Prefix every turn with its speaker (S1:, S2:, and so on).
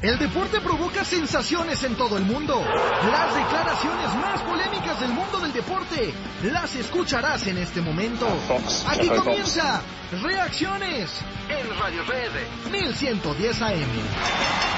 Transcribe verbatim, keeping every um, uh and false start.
S1: El deporte provoca sensaciones en todo el mundo. Las declaraciones más polémicas del mundo del deporte las escucharás en este momento. Aquí comienza Reacciones en Radio Red mil ciento diez A M.